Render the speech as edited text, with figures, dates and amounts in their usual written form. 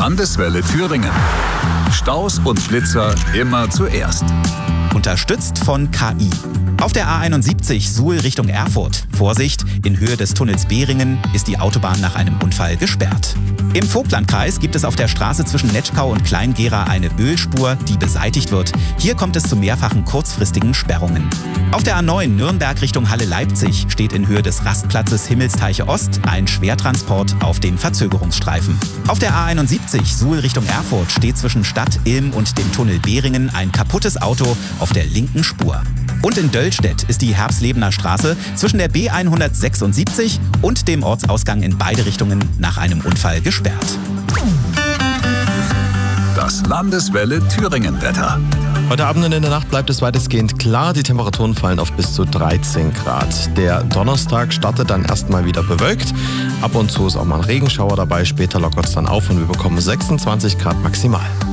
Landeswelle Thüringen. Staus und Schlitzer immer zuerst. Unterstützt von KI. Auf der A71 Suhl Richtung Erfurt. Vorsicht, in Höhe des Tunnels Behringen ist die Autobahn nach einem Unfall gesperrt. Im Vogtlandkreis gibt es auf der Straße zwischen Netschkau und Kleingera eine Ölspur, die beseitigt wird. Hier kommt es zu mehrfachen kurzfristigen Sperrungen. Auf der A9 Nürnberg Richtung Halle-Leipzig steht in Höhe des Rastplatzes Himmelsteiche Ost ein Schwertransport auf dem Verzögerungsstreifen. Auf der A71 Suhl Richtung Erfurt steht zwischen Stadt Ilm und dem Tunnel Behringen ein kaputtes Auto auf der linken Spur. Und in Döllstedt ist die Herbstlebener Straße zwischen der B176 und dem Ortsausgang in beide Richtungen nach einem Unfall gesperrt. Das Landeswelle Thüringen-Wetter. Heute Abend und in der Nacht bleibt es weitestgehend klar. Die Temperaturen fallen auf bis zu 13 Grad. Der Donnerstag startet dann erstmal wieder bewölkt. Ab und zu ist auch mal ein Regenschauer dabei. Später lockert es dann auf und wir bekommen 26 Grad maximal.